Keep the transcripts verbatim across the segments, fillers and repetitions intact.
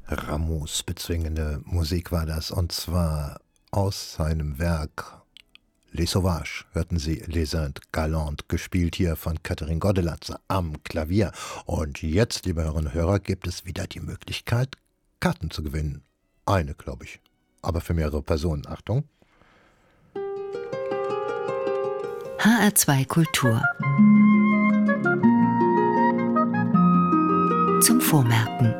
Rameaus bezwingende Musik war das, und zwar aus seinem Werk Les Sauvages hörten Sie Les Indes Galantes, gespielt hier von Catherine Gordelatze am Klavier. Und jetzt, liebe Hörerinnen und Hörer, gibt es wieder die Möglichkeit, Karten zu gewinnen. Eine, glaube ich, aber für mehrere Personen. Achtung. H R zwei Kultur. Zum Vormerken.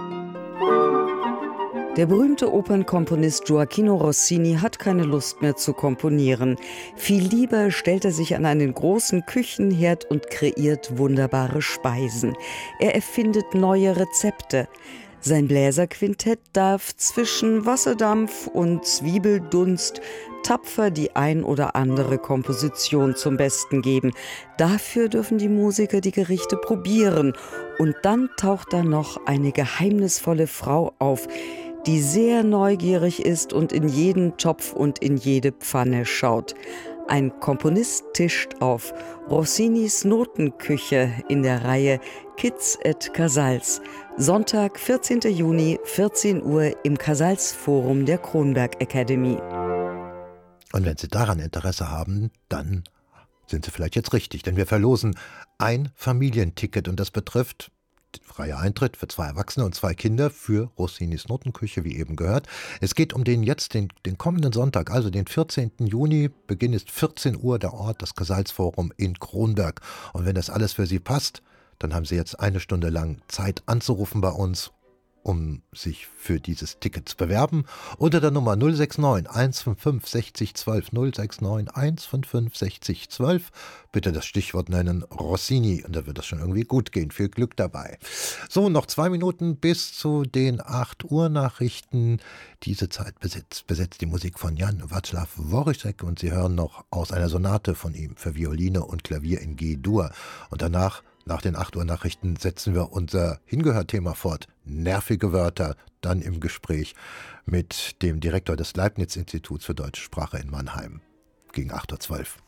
Der berühmte Opernkomponist Gioacchino Rossini hat keine Lust mehr zu komponieren. Viel lieber stellt er sich an einen großen Küchenherd und kreiert wunderbare Speisen. Er erfindet neue Rezepte. Sein Bläserquintett darf zwischen Wasserdampf und Zwiebeldunst tapfer die ein oder andere Komposition zum Besten geben. Dafür dürfen die Musiker die Gerichte probieren. Und dann taucht da noch eine geheimnisvolle Frau auf, die sehr neugierig ist und in jeden Topf und in jede Pfanne schaut. Ein Komponist tischt auf Rossinis Notenküche in der Reihe Kids et Casals. Sonntag, vierzehnten Juni, vierzehn Uhr im Casals-Forum der Kronberg Academy. Und wenn Sie daran Interesse haben, dann sind Sie vielleicht jetzt richtig, denn wir verlosen ein Familienticket und das betrifft freier Eintritt für zwei Erwachsene und zwei Kinder für Rossinis Notenküche, wie eben gehört. Es geht um den jetzt, den, den kommenden Sonntag, also den vierzehnten Juni. Beginn ist vierzehn Uhr, der Ort, das Casals-Forum in Kronberg. Und wenn das alles für Sie passt, dann haben Sie jetzt eine Stunde lang Zeit anzurufen bei uns, um sich für dieses Ticket zu bewerben. Unter der Nummer null sechs neun eins fünf fünf sechzig zwölf, null sechs neun eins fünf fünf sechzig zwölf. Bitte das Stichwort nennen Rossini und da wird das schon irgendwie gut gehen. Viel Glück dabei. So, noch zwei Minuten bis zu den acht Uhr Nachrichten. Diese Zeit besetzt, besetzt die Musik von Jan Václav Dvořák und Sie hören noch aus einer Sonate von ihm für Violine und Klavier in G-Dur. Und danach Nach den acht Uhr Nachrichten setzen wir unser Hingehört-Thema fort. Nervige Wörter, dann im Gespräch mit dem Direktor des Leibniz-Instituts für Deutsche Sprache in Mannheim. Gegen acht Uhr zwölf.